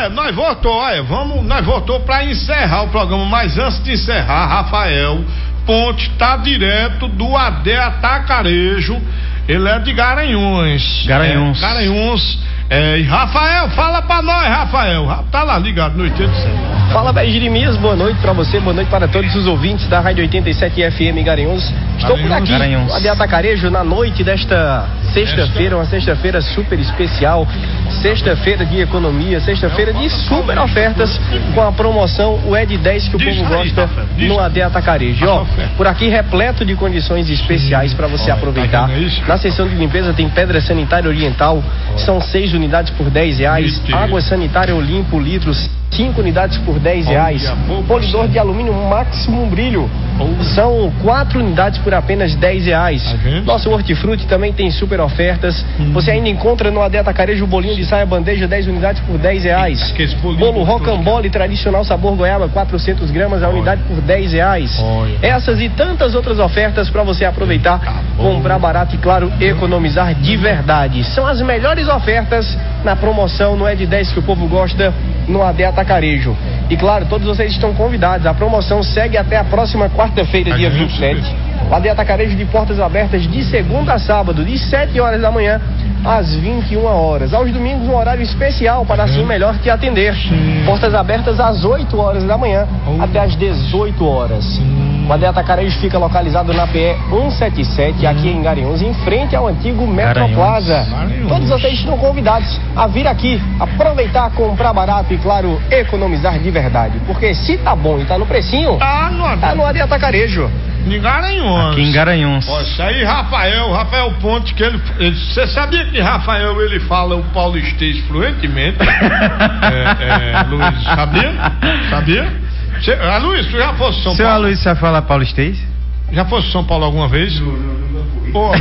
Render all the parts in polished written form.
nós voltou, nós voltou pra encerrar o programa, mas antes de encerrar, Rafael Ponte tá direto do AD Atacarejo, ele é de Garanhuns. E Rafael, fala pra nós, Rafael. Tá lá ligado no 87. Fala, velho Jeremias, boa noite pra você, boa noite para todos os ouvintes da Rádio 87 FM Garanhuns. Estou por aqui, no AD Atacarejo, na noite desta sexta-feira, uma sexta-feira super especial, sexta-feira de economia, sexta-feira de super ofertas, com a promoção o Ed 10 que o povo gosta no AD Atacarejo. Ó, por aqui repleto de condições especiais para você aproveitar. Na seção de limpeza tem pedra sanitária oriental, são 6 unidades por R$10, água sanitária Olimpo litros, 5 unidades por R$10, polidor de alumínio máximo brilho, são 4 unidades por apenas R$10. Nosso hortifruti também tem super ofertas. Você ainda encontra no AD Atacarejo o bolinho de saia bandeja, 10 unidades por R$10. Bolo rocambole tradicional sabor goiaba, 400 gramas, a unidade por R$10. Essas e tantas outras ofertas para você aproveitar, comprar barato e, claro, economizar de verdade. São as melhores ofertas na promoção no Ed 10 que o povo gosta no AD Atacarejo. E claro, todos vocês estão convidados. A promoção segue até a próxima quarta-feira, dia 27. O AD Atacarejo de portas abertas de segunda a sábado, de 7 horas da manhã às 21 horas. Aos domingos, um horário especial para assim melhor te atender. Portas abertas às 8 horas da manhã até às 18 horas. O AD Atacarejo fica localizado na PE 177, aqui em Garanhuns, em frente ao antigo Metroplaza. Todos vocês estão convidados a vir aqui, aproveitar, comprar barato e, claro, economizar de verdade. Porque se tá bom e tá no precinho, tá no AD Atacarejo. Em Garanhuns. Aqui em Garanhuns. Ó, isso aí, Rafael Ponte, que você sabia que Rafael, ele fala o paulistês fluentemente? Luiz, sabia? Luiz, tu já fosse São Paulo? Seu Luiz, você vai falar paulistês? Já fosse São Paulo alguma vez? Você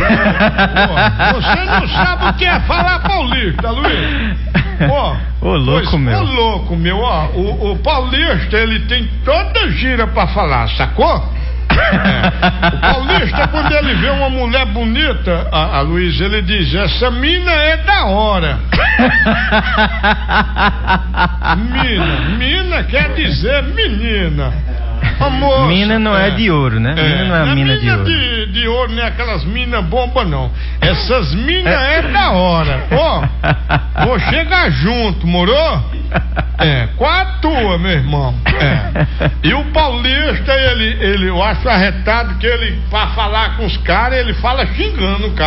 não sabe o que é falar paulista, Luiz. Ô louco, meu. O paulista, ele tem toda gira pra falar, sacou? O paulista, quando ele vê uma mulher bonita, a Luiz, ele diz: essa mina é da hora. Mina quer dizer menina. Moça, mina não é de ouro, né? Mina não é mina de ouro. De ouro não é aquelas minas bombas, não. Essas minas é da hora. Vou chegar junto, morou? Com a tua, meu irmão. E o paulista, ele, eu acho arretado que ele, pra falar com os caras, ele fala xingando o cara.